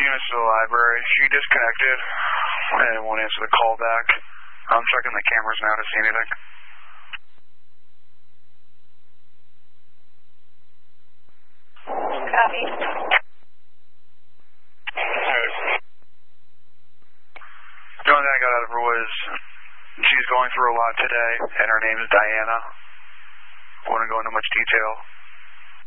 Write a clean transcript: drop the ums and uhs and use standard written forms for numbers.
units to the library. She disconnected and won't answer the call back. I'm checking the cameras now to see anything. Copy. The only thing I got out of her was she's going through a lot today, and her name is Diana. I won't go into much detail.